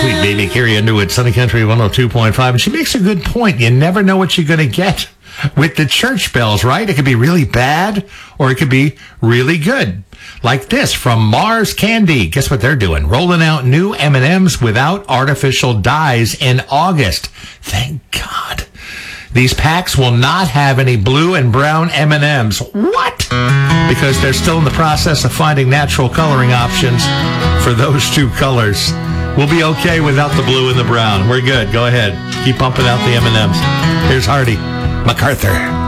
sweet baby Carrie Underwood, Sunny Country 102.5. And she makes a good point. You never know what you're going to get with the church bells, right? It could be really bad or it could be really good. Like this from Mars Candy. Guess what they're doing? Rolling out new M&Ms without artificial dyes in August. Thank God. These packs will not have any blue and brown M&Ms. What? Because they're still in the process of finding natural coloring options for those two colors. We'll be okay without the blue and the brown. We're good. Go ahead. Keep pumping out the M&Ms. Here's Hardy MacArthur.